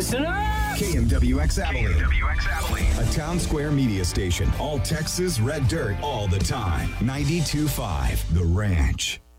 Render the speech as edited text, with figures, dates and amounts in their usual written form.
Listen up! KMWX Abilene. A town square media station. All Texas red dirt all the time. 92.5 The Ranch.